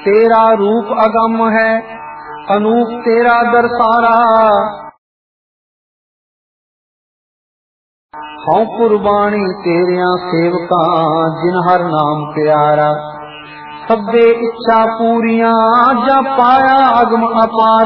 तेरा रूप अगम है, अनूप तेरा दरसारा। हूं कुर्बानी तेरिया सेवका, जिन हर नाम प्यारा। सब्बे इच्छा पूरियां, जा पाया अगम अपारा।